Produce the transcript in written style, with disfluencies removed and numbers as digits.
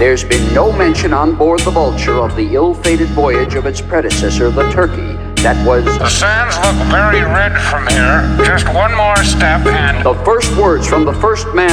There's been no mention on board the Vulture of the ill-fated voyage of its predecessor, the Turkey, that was... The sands look very red from here. Just one more step and... The first words from the first man